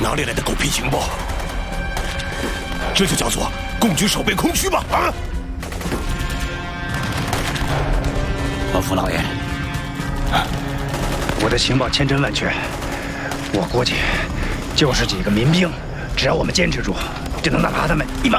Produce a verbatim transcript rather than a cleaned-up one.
哪里来的狗屁情报？这就叫做共军守备空虚吗？啊！ 老夫老爷，我的情报千真万确，我估计就是几个民兵，只要我们坚持住，就能打趴他们一帮